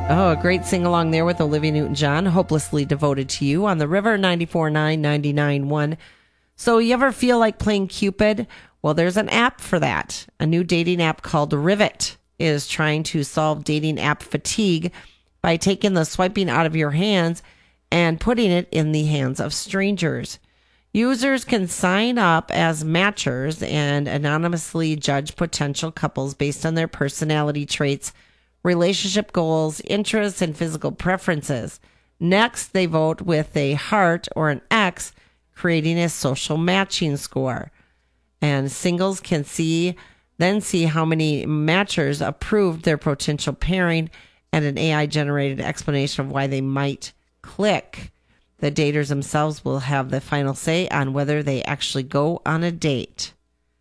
Oh, a great sing-along there with Olivia Newton-John, Hopelessly Devoted to You on the River 94.9, 99.1. So you ever feel like playing Cupid? Well, there's an app for that. A new dating app called Rivet is trying to solve dating app fatigue by taking the swiping out of your hands and putting it in the hands of strangers. Users can sign up as matchers and anonymously judge potential couples based on their personality traits, relationship goals, interests, and physical preferences. Next, they vote with a heart or an X, creating a social matching score. And singles can then see how many matchers approved their potential pairing and an AI-generated explanation of why they might click. The daters themselves will have the final say on whether they actually go on a date.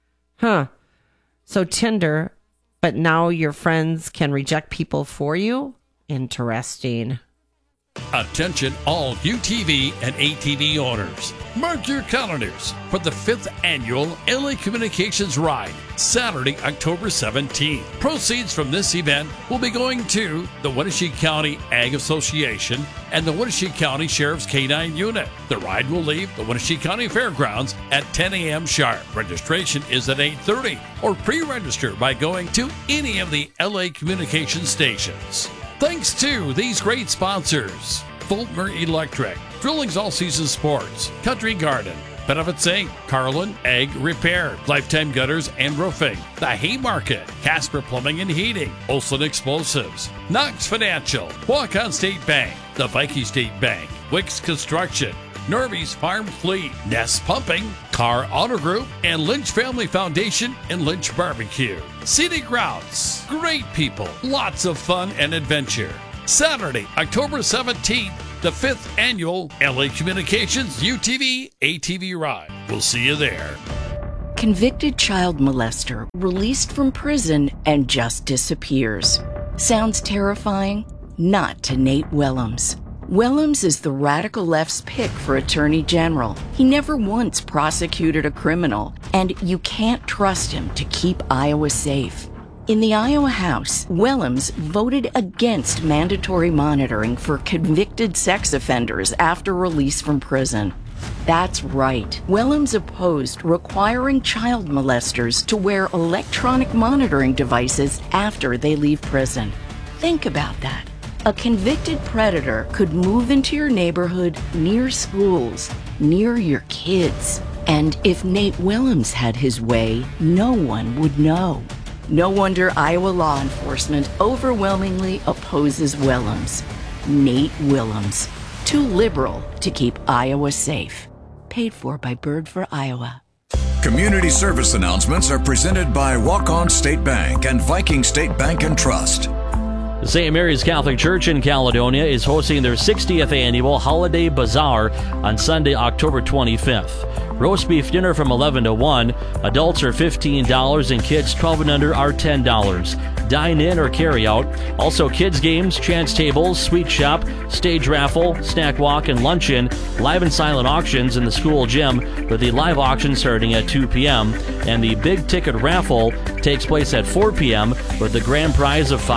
So Tinder, but now your friends can reject people for you? Interesting. Attention all UTV and ATV owners. Mark your calendars for the 5th annual LA Communications Ride, Saturday, October 17th. Proceeds from this event will be going to the Wenatchee County Ag Association and the Wenatchee County Sheriff's K-9 Unit. The ride will leave the Wenatchee County Fairgrounds at 10 a.m. sharp. Registration is at 8:30 or pre-register by going to any of the LA Communications stations. Thanks to these great sponsors: Fultmer Electric, Drillings All Season Sports, Country Garden, Benefits Inc., Carlin Ag Repair, Lifetime Gutters and Roofing, The Haymarket, Casper Plumbing and Heating, Olson Explosives, Knox Financial, Waukon State Bank, the Viking State Bank, Wicks Construction, Norby's Farm Fleet, Nest Pumping, Carr Auto Group, and Lynch Family Foundation and Lynch Barbecue. Scenic Routes, great people, lots of fun and adventure. Saturday, October 17th, the 5th annual LA Communications UTV ATV Ride. We'll see you there. Convicted child molester released from prison and just disappears. Sounds terrifying? Not to Nate Willems. Willems is the radical left's pick for Attorney General. He never once prosecuted a criminal, and you can't trust him to keep Iowa safe. In the Iowa House, Willems voted against mandatory monitoring for convicted sex offenders after release from prison. That's right. Willems opposed requiring child molesters to wear electronic monitoring devices after they leave prison. Think about that. A convicted predator could move into your neighborhood near schools, near your kids. And if Nate Willems had his way, no one would know. No wonder Iowa law enforcement overwhelmingly opposes Willems. Nate Willems. Too liberal to keep Iowa safe. Paid for by Bird for Iowa. Community service announcements are presented by Waukon State Bank and Viking State Bank and Trust. The St. Mary's Catholic Church in Caledonia is hosting their 60th annual Holiday Bazaar on Sunday, October 25th. Roast beef dinner from 11 to 1. Adults are $15 and kids 12 and under are $10. Dine in or carry out. Also kids games, chance tables, sweet shop, stage raffle, snack walk, and luncheon. Live and silent auctions in the school gym, with the live auction starting at 2 p.m. And the big ticket raffle takes place at 4 p.m. with the grand prize of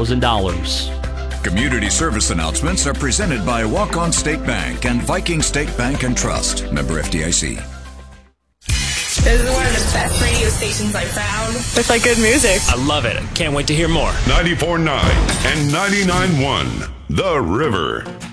$5,000. Community service announcements are presented by Waukon State Bank and Viking State Bank and Trust. Member FDIC. This is one of the best radio stations I've found. It's like good music. I love it. Can't wait to hear more. 94.9 and 99.1 The River.